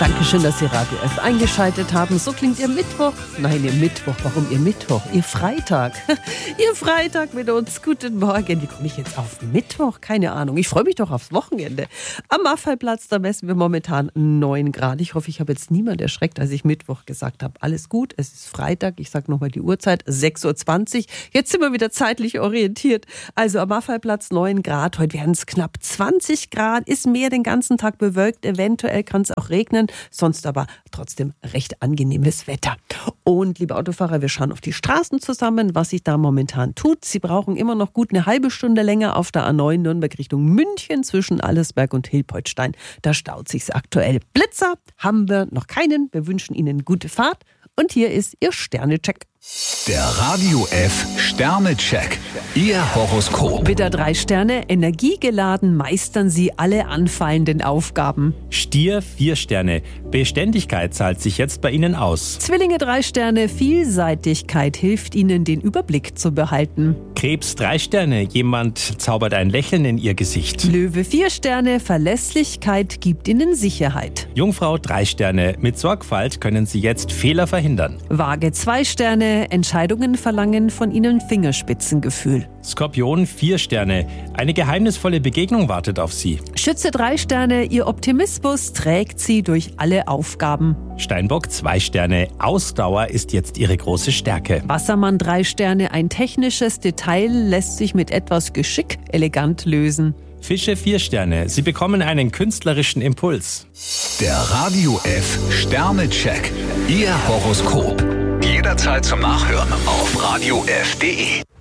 Dankeschön, dass Sie Radio F eingeschaltet haben. So klingt Ihr Mittwoch. Nein, Ihr Mittwoch. Warum Ihr Mittwoch? Ihr Freitag. Ihr Freitag mit uns. Guten Morgen. Wie komme ich jetzt auf Mittwoch? Keine Ahnung. Ich freue mich doch aufs Wochenende. Am Maffeiplatz, da messen wir momentan 9 Grad. Ich hoffe, ich habe jetzt niemand erschreckt, als ich Mittwoch gesagt habe. Alles gut, es ist Freitag. Ich sage nochmal die Uhrzeit, 6.20 Uhr. Jetzt sind wir wieder zeitlich orientiert. Also am Maffeiplatz 9 Grad. Heute werden es knapp 20 Grad. Ist mehr den ganzen Tag bewölkt. Eventuell kann es auch regnen. Sonst aber trotzdem recht angenehmes Wetter. Und liebe Autofahrer, wir schauen auf die Straßen zusammen, was sich da momentan tut. Sie brauchen immer noch gut eine halbe Stunde länger auf der A9 Nürnberg Richtung München zwischen Allersberg und Hilpoltstein. Da staut sich's aktuell. Blitzer haben wir noch keinen. Wir wünschen Ihnen gute Fahrt. Und hier ist Ihr Sternecheck. Der Radio F Sternecheck. Ihr Horoskop. Widder 3 Sterne, energiegeladen meistern Sie alle anfallenden Aufgaben. Stier 4 Sterne. Beständigkeit zahlt sich jetzt bei Ihnen aus. Zwillinge 3 Sterne, Vielseitigkeit hilft Ihnen, den Überblick zu behalten. Krebs 3 Sterne. Jemand zaubert ein Lächeln in Ihr Gesicht. Löwe 4 Sterne, Verlässlichkeit gibt Ihnen Sicherheit. Jungfrau 3 Sterne. Mit Sorgfalt können Sie jetzt Fehler verhindern. Waage 2 Sterne, Entscheidungen verlangen von Ihnen Fingerspitzengefühl. Skorpion 4 Sterne. Eine geheimnisvolle Begegnung wartet auf Sie. Schütze 3 Sterne, Ihr Optimismus trägt Sie durch alle Aufgaben. Steinbock 2 Sterne. Ausdauer ist jetzt Ihre große Stärke. Wassermann 3 Sterne, ein technisches Detail lässt sich mit etwas Geschick elegant lösen. Fische 4 Sterne. Sie bekommen einen künstlerischen Impuls. Der Radio F Sternecheck. Ihr Horoskop. Jederzeit zum Nachhören auf radiof.de.